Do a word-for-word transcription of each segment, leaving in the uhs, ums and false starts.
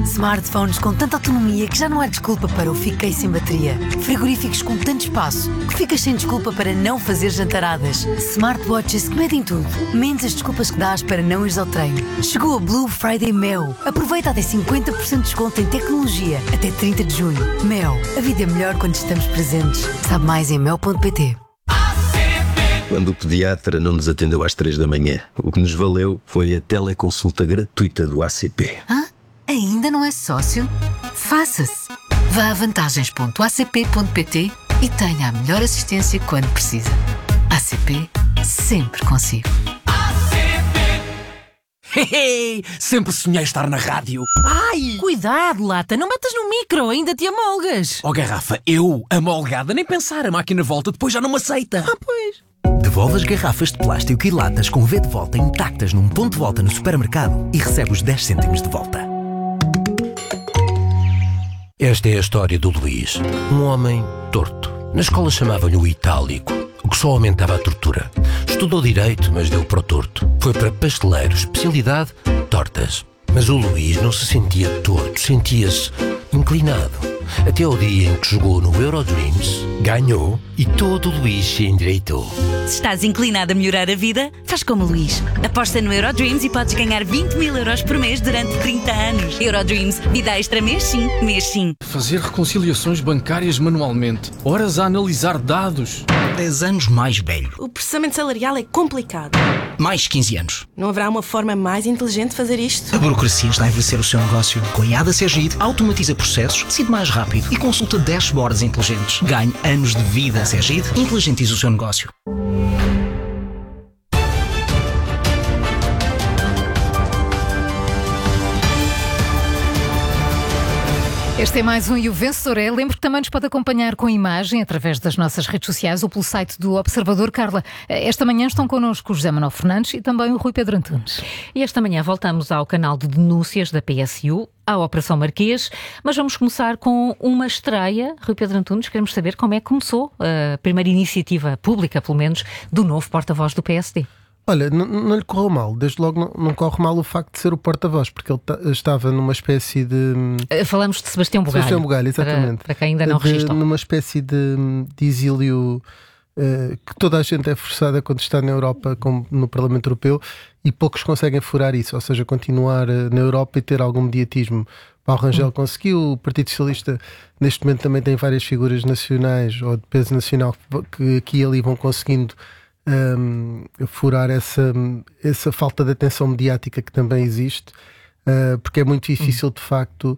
Smartphones com tanta autonomia que já não há desculpa para o fiquei sem bateria. Frigoríficos com tanto espaço que ficas sem desculpa para não fazer jantaradas. Smartwatches que medem tudo, menos as desculpas que dás para não ires ao treino. Chegou a Blue Friday Mel. Aproveita até cinquenta por cento de desconto em tecnologia até trinta de junho. Mel, a vida é melhor quando estamos presentes. Sabe mais em mel ponto pt. Quando o pediatra não nos atendeu às três da manhã, o que nos valeu foi a teleconsulta gratuita do A C P. Hã? Ainda não é sócio? Faça-se! Vá a vantagens ponto a c p ponto p t e tenha a melhor assistência quando precisa. A C P, sempre consigo. Hehe, sempre sonhei estar na rádio. Ai! Cuidado, Lata, não metas no micro, ainda te amolgas. Oh, garrafa, eu, amolgada, nem pensar, a máquina volta, depois já não me aceita. Ah, pois. Devolve as garrafas de plástico e latas com V de volta intactas num ponto de volta no supermercado e recebe os dez cêntimos de volta. Esta é a história do Luís, um homem torto. Na escola chamavam-lhe o itálico, o que só aumentava a tortura. Estudou direito, mas deu para o torto. Foi para pasteleiro, especialidade, tortas. Mas o Luís não se sentia torto, sentia-se inclinado. Até ao dia em que jogou no Eurodreams, ganhou e todo o Luís se endireitou. Se estás inclinado a melhorar a vida, faz como o Luís. Aposta no Eurodreams e podes ganhar vinte mil euros por mês durante trinta anos. Eurodreams, vida extra mês sim, mês sim. Fazer reconciliações bancárias manualmente, horas a analisar dados. dez anos mais velho. O processamento salarial é complicado. Mais quinze anos. Não haverá uma forma mais inteligente de fazer isto? A burocracia está a envelhecer o seu negócio. Com a I A D A Sergide, automatiza processos, decide mais rápido e consulta dashboards inteligentes. Ganhe anos de vida. Sergide, inteligentiza o seu negócio. Este é mais um E o Vencedor é. Lembro que também nos pode acompanhar com imagem através das nossas redes sociais ou pelo site do Observador. Carla, esta manhã estão connosco o José Manuel Fernandes e também o Rui Pedro Antunes. E esta manhã voltamos ao canal de denúncias da P S U, à Operação Marquês, mas vamos começar com uma estreia. Rui Pedro Antunes, queremos saber como é que começou a primeira iniciativa pública, pelo menos, do novo porta-voz do P S D. Olha, não, não lhe correu mal. Desde logo não, não corre mal o facto de ser o porta-voz, porque ele ta, estava numa espécie de... Falamos de Sebastião Bugalho. Sebastião Bugalho, exatamente. Para, para quem ainda não de, registrou. Numa espécie de, de exílio uh, que toda a gente é forçada quando está na Europa, como no Parlamento Europeu, e poucos conseguem furar isso, ou seja, continuar uh, na Europa e ter algum mediatismo. Paulo Rangel hum. conseguiu, o Partido Socialista neste momento também tem várias figuras nacionais ou de peso nacional que aqui e ali vão conseguindo Um, furar essa, essa falta de atenção mediática que também existe, uh, porque é muito difícil de facto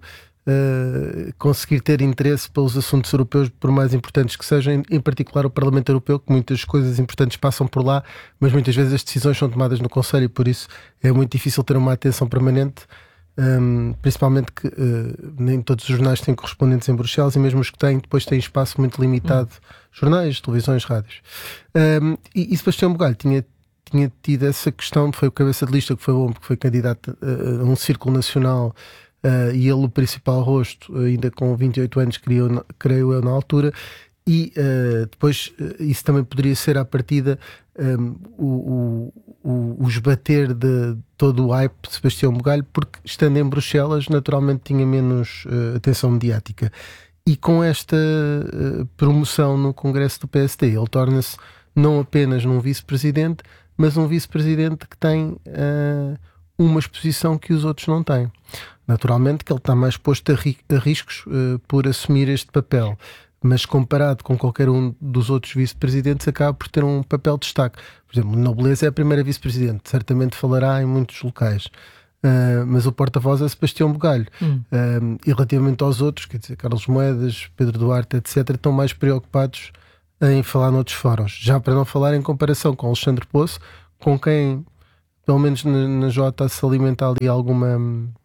uh, conseguir ter interesse pelos assuntos europeus, por mais importantes que sejam, em particular o Parlamento Europeu, que muitas coisas importantes passam por lá, mas muitas vezes as decisões são tomadas no Conselho e por isso é muito difícil ter uma atenção permanente. Um, principalmente que uh, nem todos os jornais têm correspondentes em Bruxelas e mesmo os que têm depois têm espaço muito limitado, hum. jornais, televisões, rádios. Um, e, e Sebastião Bugalho tinha, tinha tido essa questão, foi o cabeça de lista que foi bom porque foi candidato a, a um círculo nacional uh, e ele o principal rosto, ainda com vinte e oito anos, creio, creio eu na altura. E uh, depois uh, isso também poderia ser à partida um, o, o, o esbater de todo o hype de Sebastião Bugalho, porque estando em Bruxelas naturalmente tinha menos uh, atenção mediática. E com esta uh, promoção no Congresso do P S D, ele torna-se não apenas num vice-presidente, mas um vice-presidente que tem uh, uma exposição que os outros não têm. Naturalmente que ele está mais exposto a, ri- a riscos uh, por assumir este papel, mas comparado com qualquer um dos outros vice-presidentes acaba por ter um papel de destaque. Por exemplo, Nobleza é a primeira vice-presidente, certamente falará em muitos locais, uh, mas o porta-voz é Sebastião Bugalho. Hum. Uh, e relativamente aos outros, quer dizer, Carlos Moedas, Pedro Duarte, etcétera, estão mais preocupados em falar noutros fóruns. Já para não falar em comparação com Alexandre Poço, com quem, pelo menos na, na Jota, se alimenta ali alguma...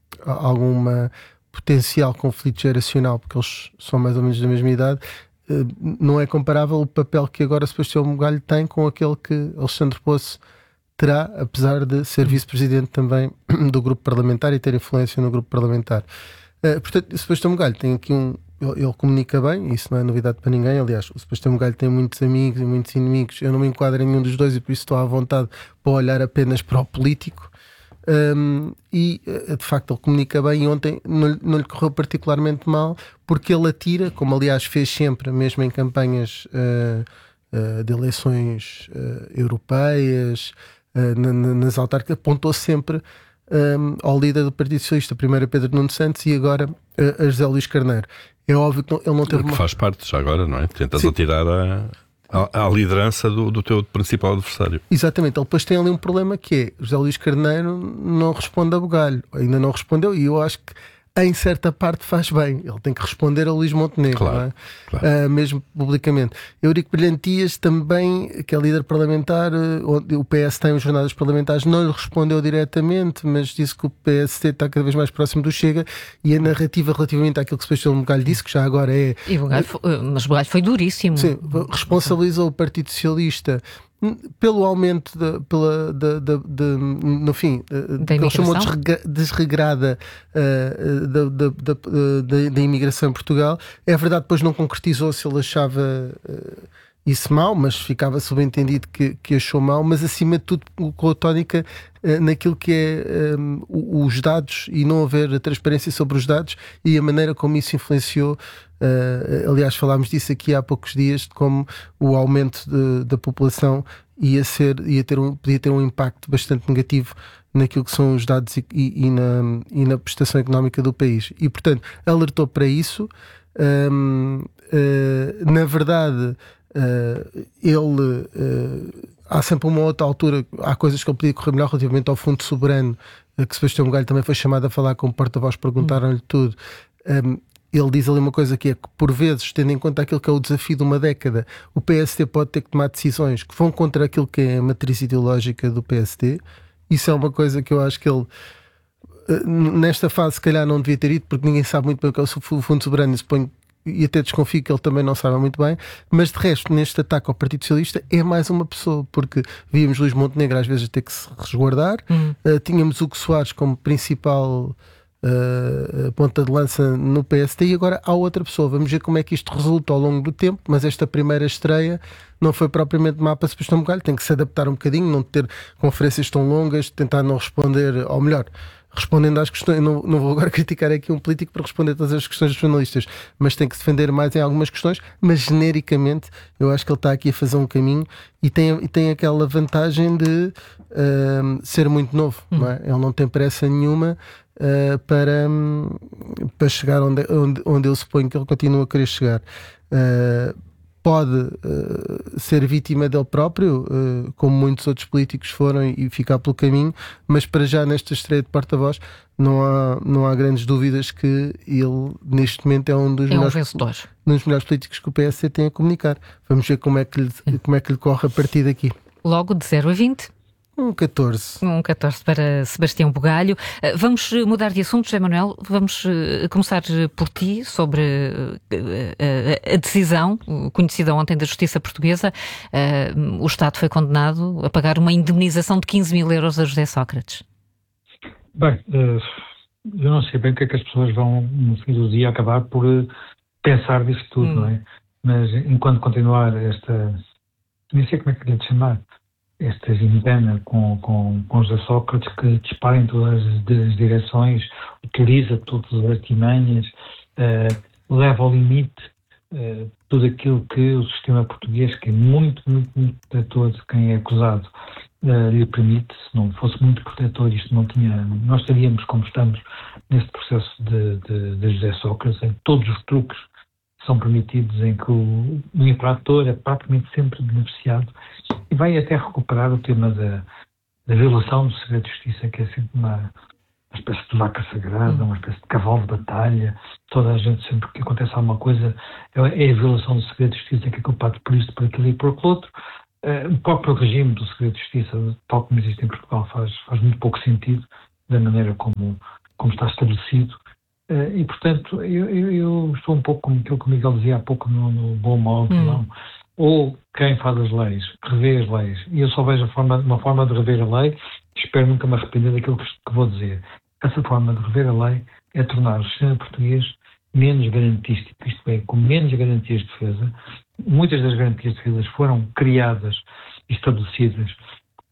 alguma potencial conflito geracional, porque eles são mais ou menos da mesma idade, não é comparável o papel que agora Sebastião Bugalho tem com aquele que Alexandre Poço terá, apesar de ser vice-presidente também do grupo parlamentar e ter influência no grupo parlamentar. Portanto, Sebastião Bugalho tem aqui um... Ele comunica bem, isso não é novidade para ninguém. Aliás, o Sebastião Bugalho tem muitos amigos e muitos inimigos. Eu não me enquadro em nenhum dos dois e por isso estou à vontade para olhar apenas para o político. Um, e de facto ele comunica bem, e ontem não, não lhe correu particularmente mal, porque ele atira, como aliás fez sempre, mesmo em campanhas uh, uh, de eleições uh, europeias, uh, na, na, nas autárquicas, apontou sempre um, ao líder do Partido Socialista, primeiro a Pedro Nuno Santos e agora uh, a José Luís Carneiro. É óbvio que não, ele não teve... Que uma... faz parte já agora, não é? Tentas atirar a... à liderança do, do teu principal adversário. Exatamente, ele depois tem ali um problema que é José Luís Carneiro não responde a bugalho, ainda não respondeu, e eu acho que em certa parte faz bem, ele tem que responder a Luís Montenegro, claro, não é? Claro. Uh, mesmo publicamente. Eurico Brilhantias também, que é líder parlamentar, onde o P S tem as jornadas parlamentares, não lhe respondeu diretamente, mas disse que o P S D está cada vez mais próximo do Chega, e a narrativa relativamente àquilo que Sebastião Bugalho disse, que já agora é... E Bugalho foi, mas Bugalho foi duríssimo. Sim, responsabilizou o Partido Socialista pelo aumento de, pela, de, de, de, no fim, da ele chamou imigração? desregrada uh, da, da, da, da, da imigração em Portugal. É verdade, depois não concretizou se ele achava uh, isso mau, mas ficava subentendido que, que achou mau, mas acima de tudo com a tónica uh, naquilo que é um, os dados, e não haver transparência sobre os dados e a maneira como isso influenciou. Uh, aliás, falámos disso aqui há poucos dias, de como o aumento de, da população ia, ser, ia ter um, podia ter um impacto bastante negativo naquilo que são os dados e, e, e, na, e na prestação económica do país. E, portanto, alertou para isso. Um, uh, na verdade, uh, ele... Uh, há sempre uma outra altura, há coisas que ele podia correr melhor relativamente ao Fundo Soberano, uh, que Sebastião Bugalho também foi chamado a falar como porta-voz, perguntaram-lhe tudo. Um, Ele diz ali uma coisa que é que, por vezes, tendo em conta aquilo que é o desafio de uma década, o P S D pode ter que tomar decisões que vão contra aquilo que é a matriz ideológica do P S D. Isso é uma coisa que eu acho que ele, nesta fase, se calhar não devia ter ido, porque ninguém sabe muito bem o que é o Fundo Soberano, e suponho, e até desconfio que ele também não sabe muito bem, mas de resto, neste ataque ao Partido Socialista, é mais uma pessoa, porque víamos Luís Montenegro às vezes ter que se resguardar, uhum. uh, tínhamos Hugo Soares como principal... Uh, ponta de lança no P S D, e agora há outra pessoa. Vamos ver como é que isto resulta ao longo do tempo, mas esta primeira estreia não foi propriamente má para Sebastião Bugalho. Tem que se adaptar um bocadinho, não ter conferências tão longas, tentar não responder, ou melhor, respondendo às questões. Não, não vou agora criticar aqui um político para responder a todas as questões dos jornalistas, mas tem que se defender mais em algumas questões. Mas genericamente eu acho que ele está aqui a fazer um caminho, e tem, e tem aquela vantagem de uh, ser muito novo, hum. não é? Ele não tem pressa nenhuma Uh, para, um, para chegar onde, onde, onde eu suponho que ele continua a querer chegar. Uh, pode uh, ser vítima dele próprio, uh, como muitos outros políticos foram, e ficar pelo caminho, mas para já, nesta estreia de porta-voz, não há, não há grandes dúvidas que ele, neste momento, é um dos, é um melhores, um dos melhores políticos que o P S D tem a comunicar. Vamos ver como é que lhe, como é que lhe corre a partir daqui. Logo de zero a vinte. Um catorze. Um catorze para Sebastião Bugalho. Vamos mudar de assunto, José Manuel. Vamos começar por ti, sobre a decisão conhecida ontem da Justiça Portuguesa. O Estado foi condenado a pagar uma indemnização de quinze mil euros a José Sócrates. Bem, eu não sei bem o que é que as pessoas vão, no fim do dia, acabar por pensar disso tudo, hum. não é? Mas enquanto continuar esta... nem sei como é que lhe chamar. Esta gincana com, com, com José Sócrates, que dispara em todas as direções, utiliza todas as artimanhas, uh, leva ao limite uh, tudo aquilo que o sistema português, que é muito, muito, muito protetor de quem é acusado, uh, lhe permite. Se não fosse muito protetor, isto não tinha... Nós estaríamos como estamos neste processo de, de, de José Sócrates, em todos os truques são permitidos, em que o, o infrator é praticamente sempre beneficiado, e vai até recuperar o tema da, da violação do segredo de justiça, que é sempre uma, uma espécie de vaca sagrada, uma espécie de cavalo de batalha. Toda a gente, sempre que acontece alguma coisa, é a violação do segredo de justiça que é culpado por isto, por aquilo e por aquilo outro. Uh, o próprio regime do segredo de justiça, tal como existe em Portugal, faz, faz muito pouco sentido da maneira como, como está estabelecido. Uh, e, portanto, eu, eu, eu estou um pouco como aquilo que o Miguel dizia há pouco no, no bom mal, hum. não. Ou quem faz as leis revê as leis, e eu só vejo a forma, uma forma de rever a lei, espero nunca me arrepender daquilo que, que vou dizer. Essa forma de rever a lei é tornar o sistema português menos garantístico, isto é, com menos garantias de defesa. Muitas das garantias de defesa foram criadas e estabelecidas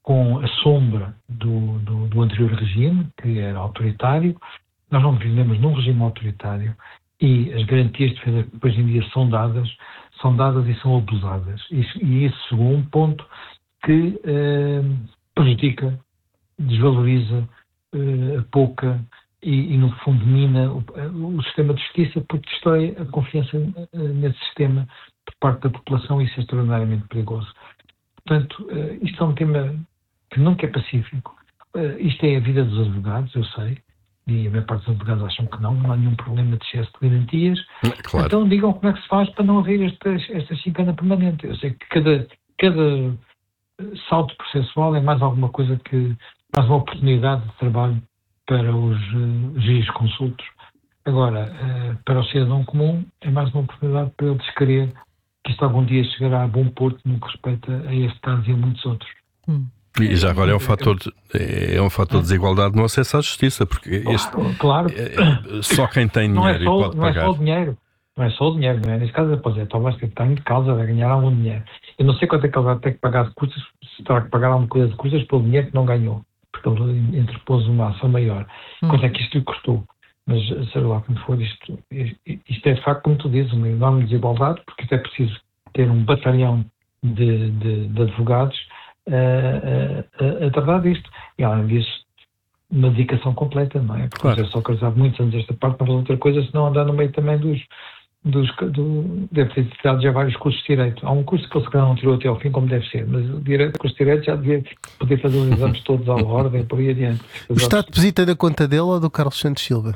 com a sombra do, do, do anterior regime, que era autoritário. Nós não vivemos num regime autoritário e as garantias de defesa que hoje em dia são dadas, são dadas e são abusadas. Isso, e isso chegou a um ponto que eh, prejudica, desvaloriza, eh, pouca e, e, no fundo, mina o, o sistema de justiça, porque destrói a confiança eh, nesse sistema por parte da população, e isso é extraordinariamente perigoso. Portanto, eh, isto é um tema que nunca é pacífico. Eh, isto é a vida dos advogados, eu sei, e a maior parte dos advogados acham que não, não há nenhum problema de excesso de garantias. Claro. Então digam como é que se faz para não haver esta, esta chicana permanente. Eu sei que cada, cada salto processual é mais alguma coisa que, mais uma oportunidade de trabalho para os uh, juízes consultos. Agora, uh, para o cidadão comum, é mais uma oportunidade para ele descrever que isto algum dia chegará a bom porto no que respeita a este caso e a muitos outros. Hum. E já agora é um fator de, é um fator de desigualdade no acesso à justiça, porque este, claro, é, só quem tem dinheiro não é só, e pode não pagar. É só o dinheiro, não é só o dinheiro, não é? Neste caso, pois é, talvez que tem de causa, vai ganhar algum dinheiro. Eu não sei quanto é que ele vai ter que pagar de custas, se terá que pagar alguma coisa de custas pelo dinheiro que não ganhou, porque ele interpôs uma ação maior. Hum. Quanto é que isto lhe custou? Mas, sei lá, como for, isto, isto é de facto, como tu dizes, uma enorme desigualdade, porque isto é preciso ter um batalhão de, de, de advogados a, a, a tratar disto. E além disso, uma dedicação completa, não é? Porque claro. O Sócrates há muitos anos esta parte, não faz outra coisa se não andar no meio também dos... dos do, deve ter tirado já vários cursos de Direito. Há um curso que ele se calhar não tirou até ao fim, como deve ser, mas o direito, curso de Direito já devia poder fazer os exames todos à ordem, por aí adiante. O Estado deposita da conta dele ou do Carlos Santos Silva?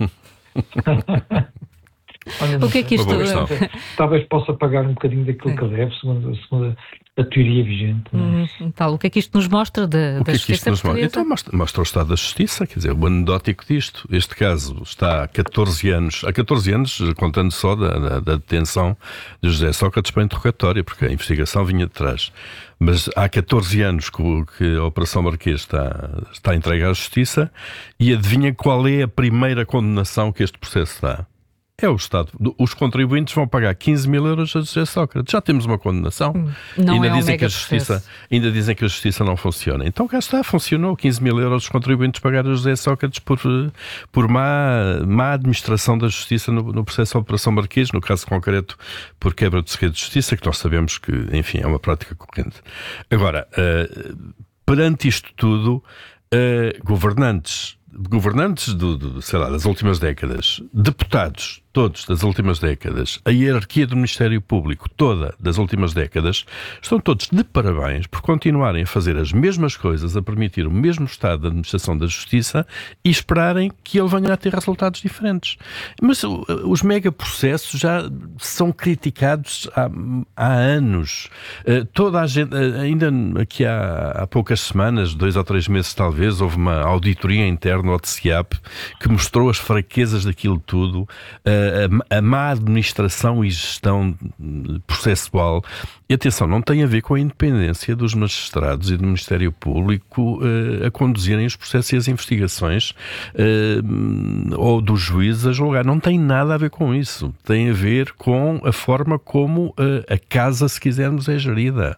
Olha, o que é que isto... Talvez possa pagar um bocadinho daquilo que ele deve, segundo, segundo a teoria vigente. Hum, tal, o que é que isto nos mostra da, o da que justiça é que isto nos mostra? Então mostra, mostra o estado da justiça, quer dizer, o anedótico disto. Este caso está há catorze anos, há catorze anos, contando só da, da, da detenção de José Sócrates para interrogatório, porque a investigação vinha de trás. Mas há catorze anos que, que a Operação Marquês está, está entregue à justiça, e adivinha qual é a primeira condenação que este processo dá? É o Estado. Os contribuintes vão pagar quinze mil euros a José Sócrates. Já temos uma condenação. Não ainda, é um dizem mega que a justiça, ainda dizem que a justiça não funciona. Então cá está, funcionou. quinze mil euros os contribuintes pagaram a José Sócrates por, por má, má administração da justiça no, no processo da Operação Marquês, no caso concreto por quebra de segredo de justiça, que nós sabemos que, enfim, é uma prática corrente. Agora, uh, perante isto tudo, uh, governantes... governantes do, do, sei lá, das últimas décadas, deputados, todos das últimas décadas, a hierarquia do Ministério Público, toda das últimas décadas, estão todos de parabéns por continuarem a fazer as mesmas coisas, a permitir o mesmo estado de administração da justiça e esperarem que ele venha a ter resultados diferentes. Mas os megaprocessos já são criticados há, há anos. Toda a gente, ainda aqui há, há poucas semanas, dois ou três meses talvez, houve uma auditoria interna ao T C A P que mostrou as fraquezas daquilo tudo, a, a má administração e gestão processual. E atenção, não tem a ver com a independência dos magistrados e do Ministério Público uh, a conduzirem os processos e as investigações uh, ou dos juízes a julgar. Não tem nada a ver com isso. Tem a ver com a forma como uh, a casa, se quisermos, é gerida.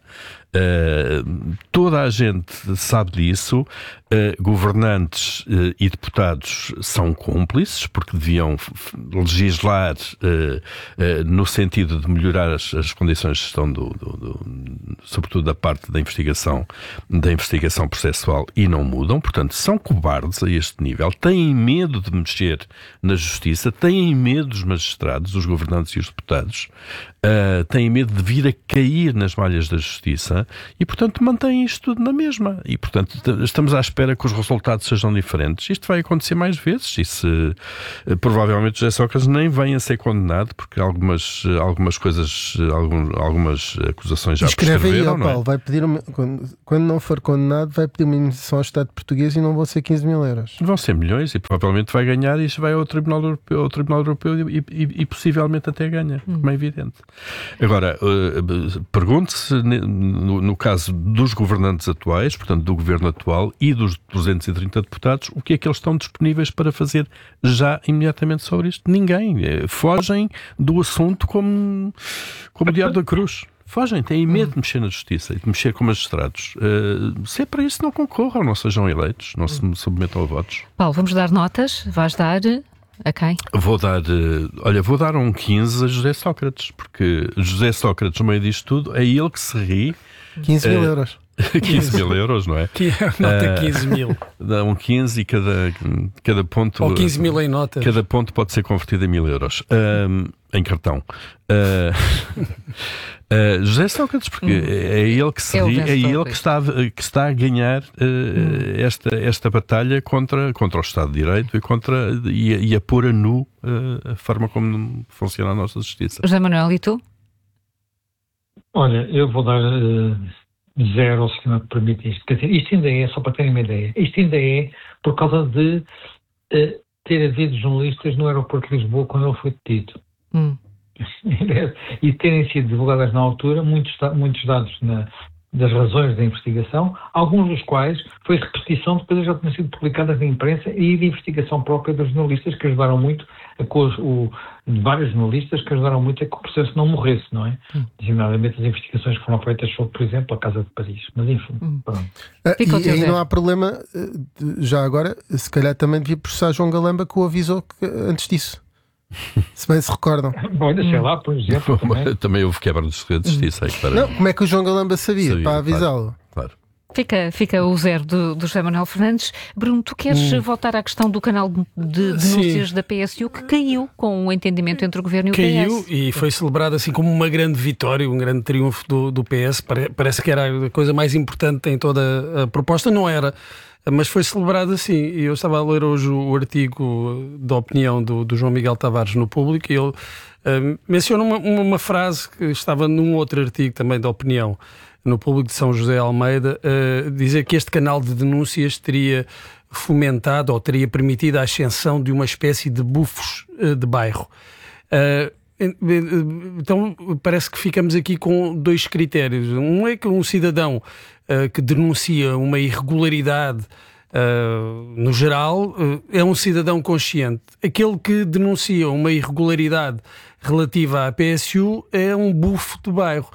Uh, toda a gente sabe disso. Uh, governantes uh, e deputados são cúmplices porque deviam legislar uh, uh, no sentido de melhorar as, as condições de gestão do, do, do, sobretudo da parte da investigação da investigação processual, e não mudam. Portanto, são cobardes a este nível, têm medo de mexer na justiça, têm medo dos magistrados, dos governantes e os deputados, uh, têm medo de vir a cair nas malhas da justiça e, portanto, mantêm isto tudo na mesma. E, portanto, estamos à espera que os resultados sejam diferentes. Isto vai acontecer mais vezes e se uh, provavelmente José Sócrates nem venha a ser condenado, porque algumas, algumas coisas, algum, algumas acusações já Escreve aí, ó, não é? Paulo, vai pedir uma, quando, quando não for condenado, vai pedir uma indenização ao Estado português e não vão ser quinze mil euros. Vão ser milhões e provavelmente vai ganhar, e isso vai ao Tribunal Europeu, ao Tribunal Europeu e, e, e possivelmente até ganha, hum. como é evidente. Agora, uh, pergunte-se, no, no caso dos governantes atuais, portanto do governo atual e dos duzentos e trinta deputados, o que é que eles estão disponíveis para fazer já imediatamente sobre isto? Ninguém. Fogem do assunto como, como o diabo da cruz. Fogem, têm medo de mexer na justiça e de mexer com magistrados. Uh, se é para isso, não concorram, não sejam eleitos, não se submetam a votos. Paulo, vamos dar notas? Vais dar a quem? Vou dar, uh, olha, vou dar um quinze a José Sócrates, porque José Sócrates, no meio disto tudo, é ele que se ri. quinze mil euros. quinze mil euros, não é? Nota quinze mil. Dá um quinze e cada, cada ponto. Ou quinze mil em notas. Cada ponto pode ser convertido em mil euros. Um, em cartão. Uh, uh, José Sócrates, porque hum. é ele que se é ri, é ele que está, que está a ganhar uh, hum. esta, esta batalha contra, contra o Estado de Direito e, contra, e, e a pôr a nu uh, a forma como funciona a nossa justiça. José Manuel, e tu? Olha, eu vou dar. Uh... Zero, se não me permite isto. Quer dizer, isto ainda é, só para terem uma ideia, isto ainda é por causa de uh, ter havido jornalistas no aeroporto de Lisboa quando ele foi detido. Hum. E terem sido divulgadas na altura muitos, muitos dados na, das razões da investigação, alguns dos quais foi repetição de coisas que já tinham sido publicadas na imprensa e de investigação própria dos jornalistas que ajudaram muito, a, o, de vários jornalistas que ajudaram muito a que o processo não morresse, não é? Hum. Designadamente as investigações que foram feitas sobre, por exemplo, a Casa de Paris. Mas enfim, hum. pronto. Ah, e aí não há problema, já agora, se calhar também devia processar João Galamba que o avisou que, antes disso. Se bem se recordam. Bom, sei lá, por exemplo. Também, também houve quebra de segredo de justiça. Para... Não, como é que o João Galamba sabia, sabia para avisá-lo? Claro, claro. Fica, fica o zero do, do José Manuel Fernandes. Bruno, tu queres hum. voltar à questão do canal de denúncias Sim. da P S U que caiu com o entendimento entre o Governo e o caiu, P S? Caiu e foi celebrado assim como uma grande vitória, um grande triunfo do, do P S. Parece que era a coisa mais importante em toda a proposta. Não era, mas foi celebrado assim. E eu estava a ler hoje o artigo da opinião do, do João Miguel Tavares no Público e ele uh, menciona uma, uma frase que estava num outro artigo também da opinião no Público de São José Almeida, uh, dizer que este canal de denúncias teria fomentado ou teria permitido a ascensão de uma espécie de bufos uh, de bairro. Uh, então parece que ficamos aqui com dois critérios. Um é que um cidadão uh, que denuncia uma irregularidade uh, no geral uh, é um cidadão consciente. Aquele que denuncia uma irregularidade relativa à P S U é um bufo de bairro.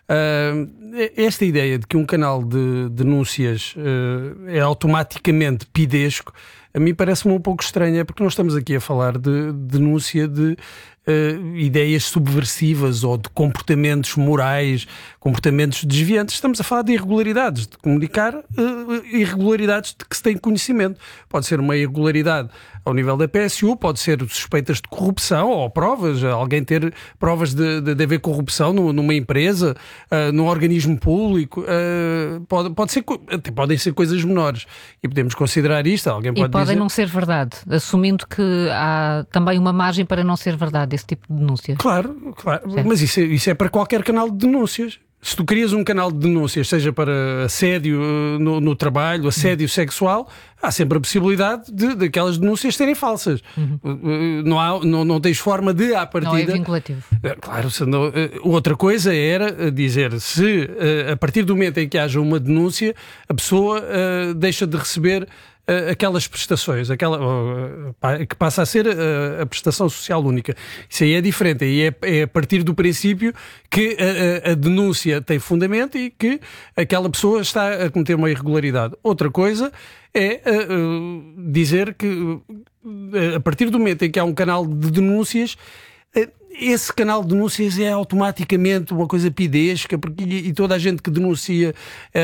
Uh, esta ideia de que um canal de denúncias uh, é automaticamente pidesco, a mim parece-me um pouco estranha, porque nós estamos aqui a falar de denúncia de uh, ideias subversivas ou de comportamentos morais, comportamentos desviantes. Estamos a falar de irregularidades, de comunicar uh, irregularidades de que se tem conhecimento. Pode ser uma irregularidade ao nível da P S U, pode ser suspeitas de corrupção ou provas, alguém ter provas de, de, de haver corrupção no, numa empresa, uh, num organismo público, uh, pode, pode ser, até podem ser coisas menores e podemos considerar isto. Alguém pode e podem dizer... não ser verdade, assumindo que há também uma margem para não ser verdade esse tipo de denúncia. Claro, claro. Mas isso é, isso é para qualquer canal de denúncias. Se tu crias um canal de denúncias, seja para assédio no, no trabalho, assédio sexual, há sempre a possibilidade de, de aquelas denúncias serem falsas. Uhum. Não, há, não, não tens forma de, à partida... Não é vinculativo. Claro, não, outra coisa era dizer se, a partir do momento em que haja uma denúncia, a pessoa uh, deixa de receber aquelas prestações, aquela, que passa a ser a, a prestação social única. Isso aí é diferente, aí é, é a partir do princípio que a, a, a denúncia tem fundamento e que aquela pessoa está a cometer uma irregularidade. Outra coisa é uh, dizer que uh, a partir do momento em que há um canal de denúncias, uh, esse canal de denúncias é automaticamente uma coisa pidesca, porque e toda a gente que denuncia,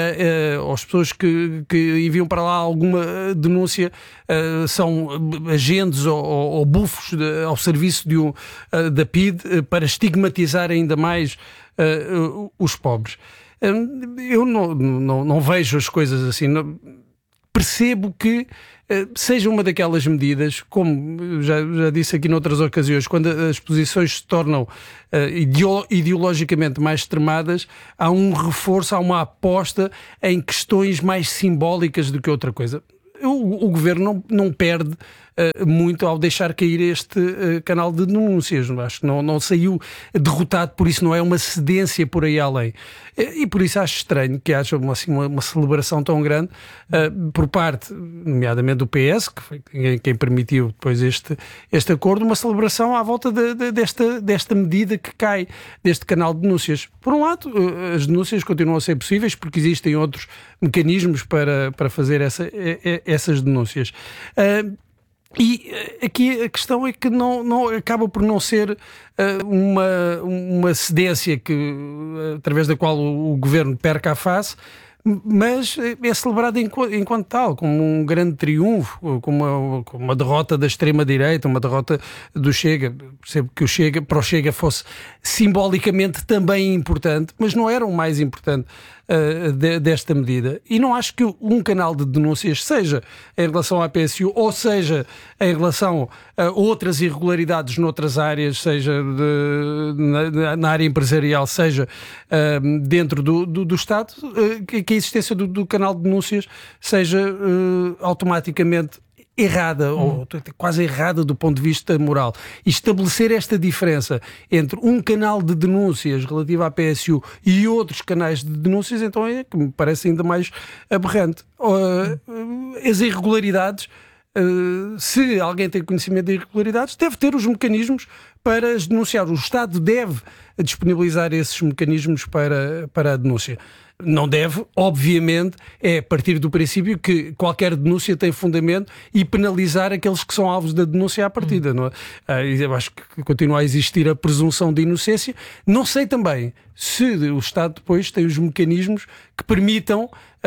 uh, uh, as pessoas que, que enviam para lá alguma denúncia uh, são agentes ou, ou, ou bufos de, ao serviço de um, uh, da P I D uh, para estigmatizar ainda mais uh, uh, os pobres. Uh, eu não, não, não vejo as coisas assim. Não, percebo que uh, seja uma daquelas medidas, como já, já disse aqui noutras ocasiões, quando as posições se tornam uh, ideo- ideologicamente mais extremadas, há um reforço, há uma aposta em questões mais simbólicas do que outra coisa. O, o governo não, não perde uh, muito ao deixar cair este uh, canal de denúncias. Acho que não, não saiu derrotado, por isso não é uma cedência por aí além. E, e por isso acho estranho que haja uma, assim, uma, uma celebração tão grande uh, por parte, nomeadamente do P S, que foi quem, quem permitiu depois este, este acordo, uma celebração à volta de, de, desta, desta medida que cai deste canal de denúncias. Por um lado, uh, as denúncias continuam a ser possíveis porque existem outros mecanismos para, para fazer essa, essas denúncias. Uh, E aqui a questão é que não, não, acaba por não ser uh, uma, uma cedência que, uh, através da qual o, o governo perca a face, mas é celebrado enquanto, enquanto tal, como um grande triunfo, como uma, como uma derrota da extrema-direita, uma derrota do Chega. Percebo que o Chega, para o Chega fosse simbolicamente também importante, mas não era o mais importante uh, de, desta medida. E não acho que um canal de denúncias, seja em relação à P S U, ou seja em relação a outras irregularidades noutras áreas, seja de, na, na área empresarial, seja uh, dentro do, do, do Estado, uh, que, que a existência do, do canal de denúncias seja uh, automaticamente errada, hum. ou quase errada do ponto de vista moral. E estabelecer esta diferença entre um canal de denúncias relativo à P S U e outros canais de denúncias, então é que me parece ainda mais aberrante. Uh, as irregularidades, uh, se alguém tem conhecimento de irregularidades, deve ter os mecanismos para as denunciar. O Estado deve disponibilizar esses mecanismos para, para a denúncia. Não deve, obviamente, é partir do princípio que qualquer denúncia tem fundamento e penalizar aqueles que são alvos da denúncia à partida. Hum. Não é? Eu acho que continua a existir a presunção de inocência. Não sei também se o Estado depois tem os mecanismos que permitam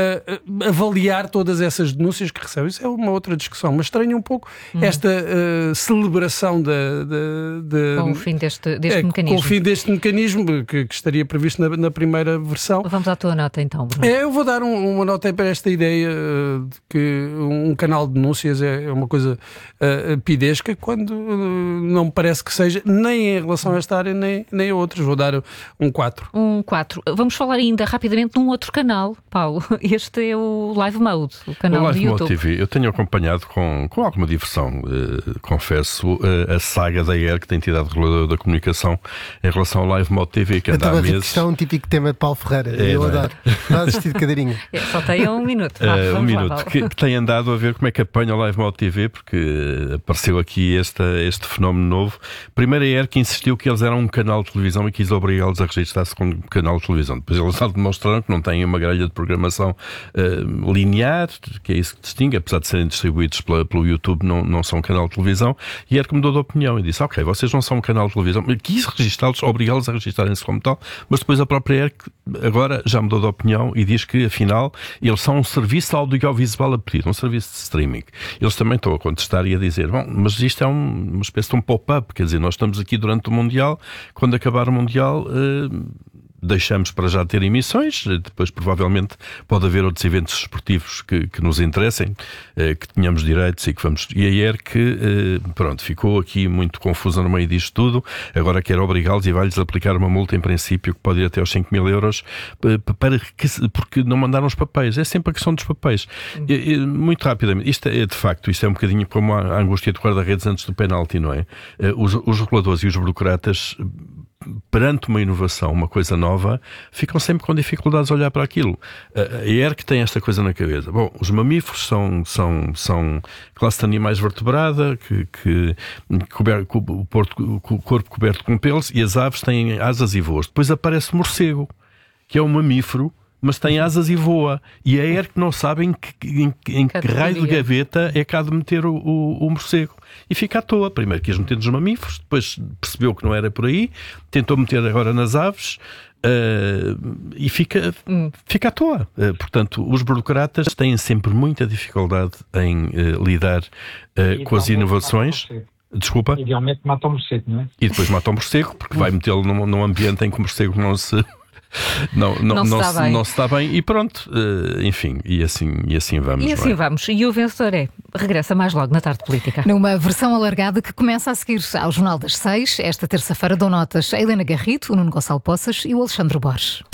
uh, avaliar todas essas denúncias que recebe. Isso é uma outra discussão, mas estranho um pouco hum. esta uh, celebração de, de, de, com o fim deste, deste é, mecanismo. Com o fim deste mecanismo que, que estaria previsto na, na primeira versão. Vamos à tua nota então, Bruno. É, eu vou dar um, uma nota para esta ideia uh, de que um canal de denúncias é, é uma coisa uh, pidesca, quando uh, não me parece que seja, nem em relação a esta área, nem, nem a outras. Vou dar um quatro. Um quatro. Vamos falar ainda rapidamente num outro canal, Paulo. Este é o Live Mode, o canal o Live do YouTube. Mode T V. Eu tenho acompanhado com, com alguma diversão, uh, confesso, uh, a saga da E R, que tem entidade reguladora da comunicação, em relação ao Live Mode T V, que anda há meses. Isto é um típico tema de Paulo Ferreira. É, eu adoro. Não assistir de cadeirinha. É, só tem um minuto. Ah, uh, um minuto. Lá, que, que tem andado a ver como é que apanha o Live Mode T V, porque apareceu aqui este, este fenómeno novo. Primeiro a E R que insistiu que eles eram um canal de televisão e quis obrigá-los a registrar-se como canal de televisão. Depois eles demonstraram que não têm uma grelha de programação uh, linear, que é isso que distingue, apesar de serem distribuídos pela, pelo YouTube, não, não são um canal de televisão. E a E R que mudou de opinião e disse, ok, vocês não são um canal de televisão, mas quis registá-los, obrigá-los a registarem-se como tal, mas depois a própria E R que agora já mudou de opinião e diz que, afinal, eles são um serviço audiovisual a pedir, um serviço de streaming. Eles também estão a contestar e a dizer, bom, mas isto é um, uma espécie de um pop-up, quer dizer, nós estamos aqui durante o Mundial, quando acabar o Mundial... Uh, deixamos para já ter emissões, depois provavelmente pode haver outros eventos esportivos que, que nos interessem, eh, que tenhamos direitos e que vamos... E a E R que, eh, pronto, ficou aqui muito confusa no meio disto tudo, agora quer obrigá-los e vai-lhes aplicar uma multa em princípio que pode ir até aos cinco mil euros eh, para que, porque não mandaram os papéis, é sempre a questão dos papéis. E, e, muito rapidamente, isto é de facto, isto é um bocadinho como a, a angústia do guarda-redes antes do penalti, não é? Eh, os, os reguladores e os burocratas, perante uma inovação, uma coisa nova, ficam sempre com dificuldades a olhar para aquilo. A E R que tem esta coisa na cabeça. Bom, os mamíferos são, são, são classe de animais vertebrada, que, que cober, o, porto, o corpo coberto com pelos, e as aves têm asas e voos. Depois aparece o morcego, que é um mamífero, mas tem asas e voa. E a E R que não sabe em que, em, em que raio de gaveta é que há de meter o, o, o morcego. E fica à toa. Primeiro quis meter nos mamíferos, depois percebeu que não era por aí, tentou meter agora nas aves, uh, e fica, hum. fica à toa. Uh, portanto, os burocratas têm sempre muita dificuldade em uh, lidar uh, com as inovações. Desculpa? Idealmente mata o morcego, não é? E depois mata o morcego, porque vai metê-lo num, num ambiente em que o morcego não se... Não, não, não, se não, se, não se está bem e pronto, uh, enfim, e assim, e assim vamos. E assim é? vamos. E o vencedor é, regressa mais logo na Tarde Política. Numa versão alargada que começa a seguir ao Jornal das Seis. Esta terça-feira dão notas a Helena Garrido, o Nuno Gonçalo Poças e o Alexandre Borges.